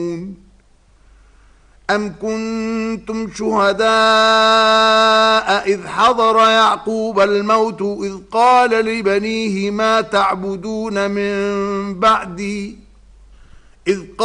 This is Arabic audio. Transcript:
أم كنتم شهداء إذ حضر يعقوب الموت إذ قال لبنيه ما تعبدون من بعدي